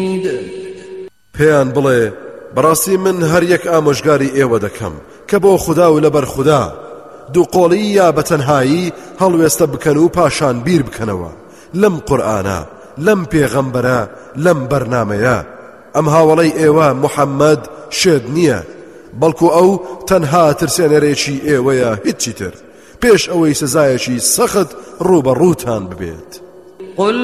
پێیان بڵێ بەڕاستی من هەر یەک ئامۆژگاری ئێوە دەکەم کە بۆ خوددا و لەبەر خوددا دووقۆڵی یا بەتەنهایی هەڵوێستە بکەن و پاشان بیر بکەنەوە لەم قورئانە لەم پێغەمبەرە لەم بەرنامەیە ئەم هاوڵەی ئێوە محەممەد شێد نییە بەڵکو ئەو تەنها ترسێنەرێکی ئێوەیە هیچی تر پێش ئەوەی سزایەکی سەخت ڕوبەڕووتان ببێت.